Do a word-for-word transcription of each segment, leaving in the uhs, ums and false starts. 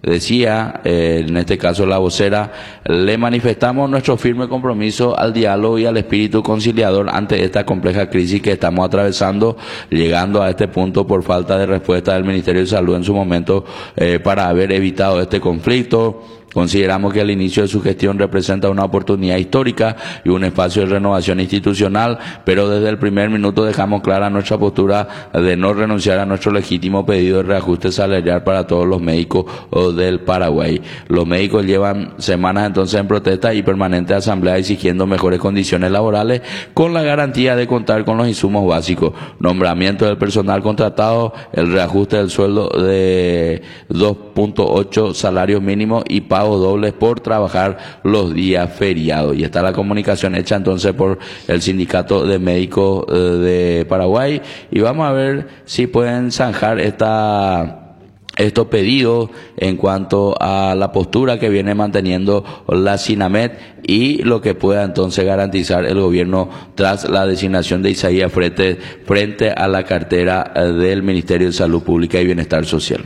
decía, eh, en este caso la vocera, le manifestamos nuestro firme compromiso al diálogo y al espíritu conciliador ante esta compleja crisis que estamos atravesando, llegando a este punto por falta de respuesta del Ministerio de Salud en su momento eh, para haber evitado este conflicto. Consideramos que el inicio de su gestión representa una oportunidad histórica y un espacio de renovación institucional, pero desde el primer minuto dejamos clara nuestra postura de no renunciar a nuestro legítimo pedido de reajuste salarial para todos los médicos del Paraguay. Los médicos llevan semanas entonces en protesta y permanente asamblea exigiendo mejores condiciones laborales con la garantía de contar con los insumos básicos, nombramiento del personal contratado, el reajuste del sueldo de dos punto ocho salarios mínimos y pago dobles por trabajar los días feriados. Y está la comunicación hecha entonces por el Sindicato de Médicos eh, de Paraguay, y vamos a ver si pueden zanjar esta estos pedidos en cuanto a la postura que viene manteniendo la SINAMED y lo que pueda entonces garantizar el gobierno tras la designación de Isaías frente, frente a la cartera del Ministerio de Salud Pública y Bienestar Social.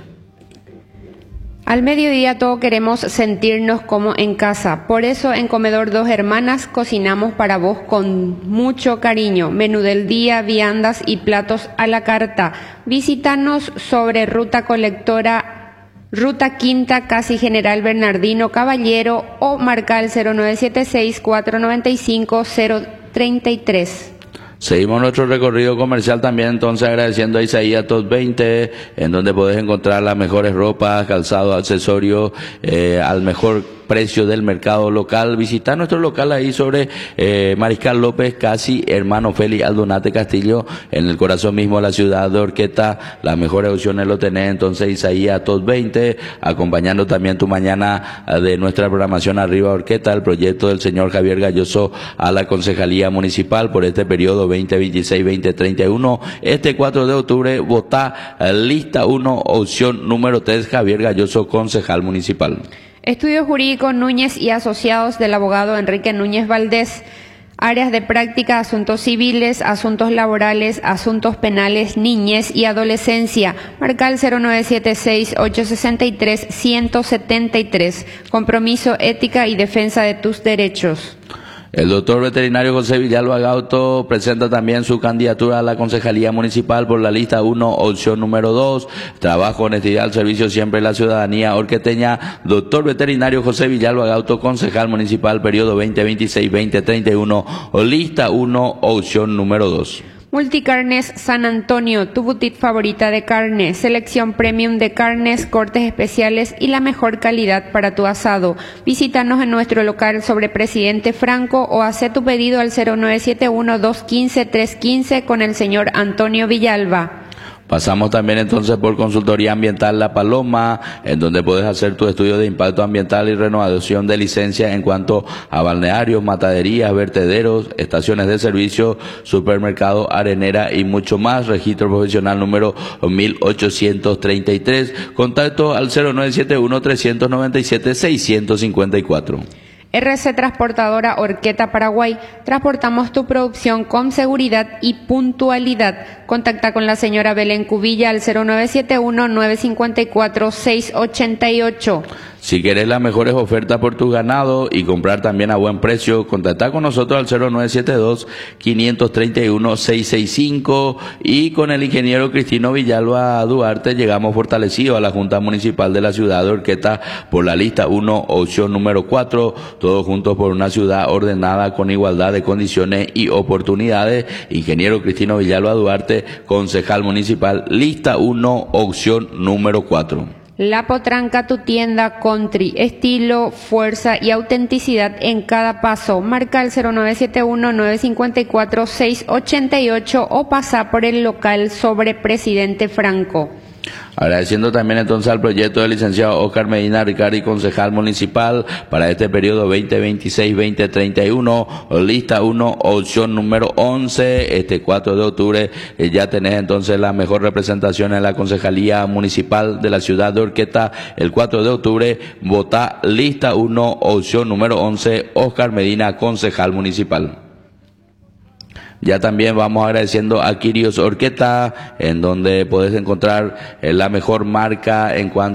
Al mediodía todos queremos sentirnos como en casa, por eso en Comedor Dos Hermanas cocinamos para vos con mucho cariño, menú del día, viandas y platos a la carta. Visítanos sobre Ruta Colectora, Ruta Quinta, casi General Bernardino Caballero, o marca el cero nueve siete seis, cuatro nueve cinco, cero tres tres. Seguimos nuestro recorrido comercial también entonces agradeciendo a Isaías Top veinte, en donde podés encontrar las mejores ropas, calzado, accesorios, eh, al mejor precio del mercado local. Visita nuestro local ahí sobre eh, Mariscal López, casi Hermano Félix Aldunate Castillo, en el corazón mismo de la ciudad de Orqueta. Las mejores opciones lo tenés entonces Isaías Top veinte, acompañando también tu mañana de nuestra programación Arriba Orqueta, el proyecto del señor Javier Galloso a la Concejalía Municipal por este periodo veinte veintiséis veinte treinta y uno. Este cuatro de octubre vota lista uno, opción número tres, Javier Galloso, concejal municipal. Estudio Jurídico Núñez y Asociados del abogado Enrique Núñez Valdés. Áreas de práctica, asuntos civiles, asuntos laborales, asuntos penales, niñez y adolescencia. Marca el cero nueve siete seis, ocho seis tres, uno siete tres. Compromiso, ética y defensa de tus derechos. El doctor veterinario José Villalba Gauto presenta también su candidatura a la Concejalía Municipal por la lista uno, opción número dos. Trabajo, honestidad, al servicio siempre de la ciudadanía orqueteña. Doctor veterinario José Villalba Gauto, concejal municipal, periodo veinte veintiséis veinte treinta y uno, o lista uno, opción número dos. Multicarnes San Antonio, tu boutique favorita de carne, selección premium de carnes, cortes especiales y la mejor calidad para tu asado. Visítanos en nuestro local sobre Presidente Franco o haz tu pedido al cero nueve siete uno, dos uno cinco, tres uno cinco con el señor Antonio Villalba. Pasamos también entonces por Consultoría Ambiental La Paloma, en donde puedes hacer tu estudio de impacto ambiental y renovación de licencia en cuanto a balnearios, mataderías, vertederos, estaciones de servicio, supermercado, arenera y mucho más. Registro profesional número mil ochocientos treinta y tres. Contacto al cero nueve siete uno, tres nueve siete, seis cinco cuatro. R C Transportadora Orqueta Paraguay. Transportamos tu producción con seguridad y puntualidad. Contacta con la señora Belén Cubilla al cero nueve siete uno, nueve cinco cuatro, seis ocho ocho. Si querés las mejores ofertas por tu ganado y comprar también a buen precio, contacta con nosotros al cero nueve siete dos, cinco tres uno, seis seis cinco, y con el ingeniero Cristino Villalba Duarte llegamos fortalecidos a la Junta Municipal de la ciudad de Orqueta por la lista uno, opción número cuatro, todos juntos por una ciudad ordenada con igualdad de condiciones y oportunidades. Ingeniero Cristino Villalba Duarte, concejal municipal, lista uno, opción número cuatro. La Potranca, tu tienda country, estilo, fuerza y autenticidad en cada paso. Marca el cero nueve siete uno, nueve cinco cuatro, seis ocho ocho o pasa por el local sobre Presidente Franco. Agradeciendo también entonces al proyecto del licenciado Oscar Medina Ricardi, concejal municipal, para este periodo veinte veintiséis veinte treinta y uno, lista uno, opción número once. Este cuatro de octubre eh, ya tenés entonces la mejor representación en la concejalía municipal de la ciudad de Orqueta. El cuatro de octubre, vota lista uno, opción número once, Oscar Medina, concejal municipal. Ya también vamos agradeciendo a Quirios Orqueta, en donde podés encontrar la mejor marca en cuanto